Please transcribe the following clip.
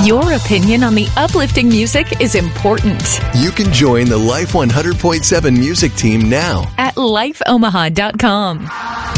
Your opinion on the uplifting music is important. You can join the Life 100.7 music team now At lifeomaha.com.